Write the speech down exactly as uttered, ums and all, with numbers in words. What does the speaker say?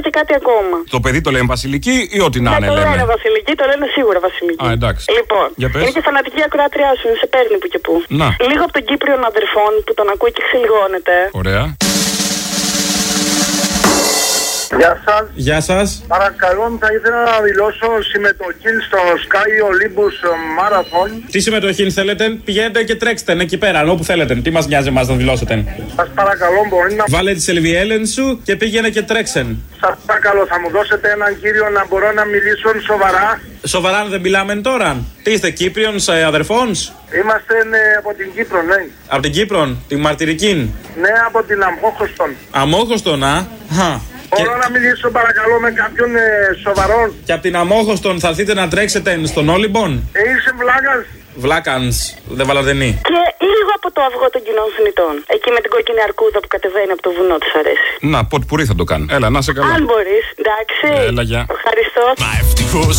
και κάτι ακόμα. Το παιδί το λένε Βασιλική ή ό,τι να είναι, το λέμε. λένε Βασιλική, το λένε σίγουρα Βασιλική. Α, εντάξει. Λοιπόν, είναι και φανατική ακροάτριά σου, σε παίρνει που και που. Να. Λίγο από τον Κύπριον αδερφών που τον ακούει και ξελιγώνεται. Ωραία. Γεια σας. Γεια σας. Παρακαλώ, θα ήθελα να δηλώσω συμμετοχή στο Sky Olympus Marathon. Τι συμμετοχή θέλετε, πηγαίνετε και τρέξτε εκεί πέρα, όπου θέλετε. Τι μας νοιάζει εμάς να δηλώσετε. Σας παρακαλώ, μπορεί να... Βάλε τη σελβιέλεν σου και πήγαινε και τρέξεν. Σας παρακαλώ, θα μου δώσετε έναν κύριο να μπορώ να μιλήσω σοβαρά. Σοβαρά δεν μιλάμε τώρα. Τι είστε, Κύπριον αδερφόνς? Είμαστε ναι, από την Κύπρο, ναι. Από την Κύπρο, τη μαρτυρική. Ναι, από την Αμόχωστον. Αμόχωστον, α. Χα. Μπορώ και... να μιλήσω παρακαλώ με κάποιον ε, σοβαρόν. Και από την Αμόχωστον θα έρθετε να τρέξετε στον Όλυμπον. Ε, είσαι βλάκας. Βλάκανς, δεν βαλαδενή. Και λίγο από το αυγό των κοινών θνητών. Εκεί με την κόκκινη αρκούδα που κατεβαίνει από το βουνό, της αρέσει. Να, πότε πουρί θα το κάνει. Έλα, να σε καλά. Αν μπορείς, εντάξει. Έλα, γεια. Ευχαριστώ. Μα ευτυχώς